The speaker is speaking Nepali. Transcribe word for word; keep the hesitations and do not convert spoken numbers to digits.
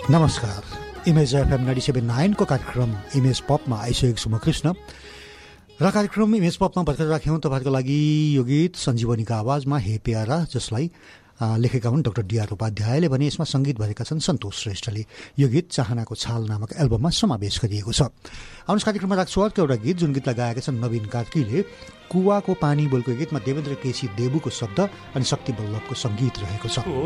नमस्कार, इमेज एफएम नाइन्टी सेभेन नाइनको कार्यक्रम इमेज पपमा आइसकेको छु म कृष्ण र कार्यक्रम इमेज पपमा भर्खर राख्यौँ तपाईँहरूको लागि यो गीत सञ्जीवनीका आवाजमा हे प्यारा, जसलाई लेखेका हुन् डाक्टर डिआर उपाध्यायले भने यसमा सङ्गीत भरेका छन् सन्तोष श्रेष्ठले। यो गीत चाहनाको छाल नामक एल्बममा समावेश गरिएको छ। आउनुहोस् कार्यक्रममा राख्छु अर्को एउटा गीत, जुन गीतलाई गाएका छन् नवीन कार्कीले। कुवाको पानी बोलको गीतमा देवेन्द्र केसी देवुको शब्द अनि शक्ति बल्लभको सङ्गीत रहेको छ।